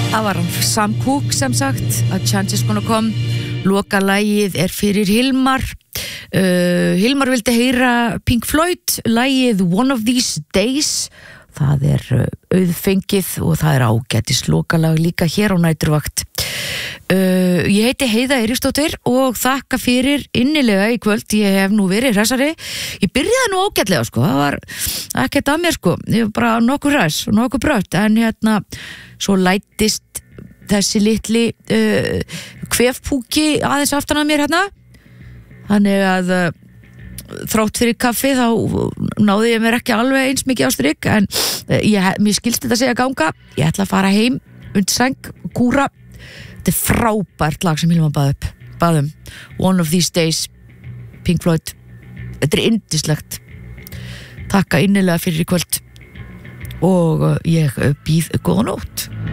Það var Sam Cooke sem sagt, A Chance Is Gonna Come. Lokalagið fyrir Hilmar. Hilmar vildi heyra Pink Floyd, lagið One of These Days. Það auðfengið og það ágætis lokalag líka hér á næturvakt. Ég heiti Heiða Eiríksdóttir og þakka fyrir innilega í kvöld. Ég hef nú verið hressari. Ég byrjaði nú ágætlega sko, það var ekkert að mér sko, ég var bara nokkuð hress og nokkuð brött, en svo læddist þessi litli kvefpúki aðeins aftan að mér þannig að þrátt fyrir kaffi þá náði ég mér ekki alveg eins mikið á strik, en mér skilst þetta segja ganga. Ég ætla að fara heim undir sæng, kúra. Þetta frábært lag sem Hilmar baðum. One of These Days, Pink Floyd. Þetta yndislegt. Takka innilega fyrir í kvöld og ég býð góða nótt.